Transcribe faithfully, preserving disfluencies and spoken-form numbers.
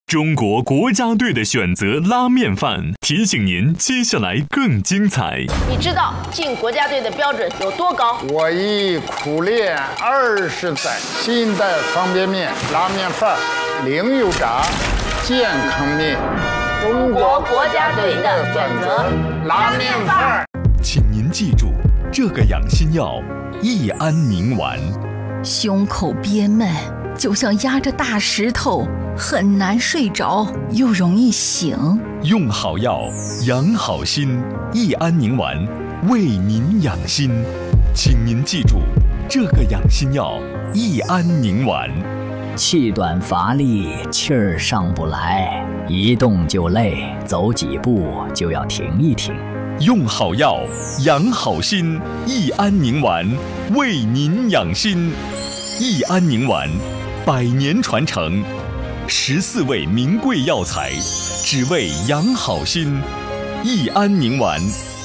中国国家队的选择拉面饭，提醒您接下来更精彩。 你知道进国家队的标准有多高？ 我已苦练二十载，新的方便面、拉面饭、零油炸、健康面， 中国国家队的选择拉面饭。 请您记住，这个养心药益安宁丸。 胸口憋闷，就像压着大石头，很难睡着，又容易醒。 用好药，养好心，益安宁丸为您养心。请您记住，这个养心药益安宁丸。 气短乏力，气儿上不来，一动就累，走几步就要停一停。 用好药，养好心，益安宁丸为您养心。益安宁丸，百年传承，十四味名贵药材，只为养好心。益安宁丸。